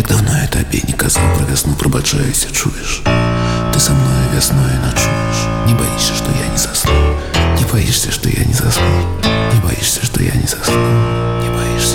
Як давно я табе не казаў пра вясну, прабачайся, чуеш? Ты са мною вясною начуеш, не баі.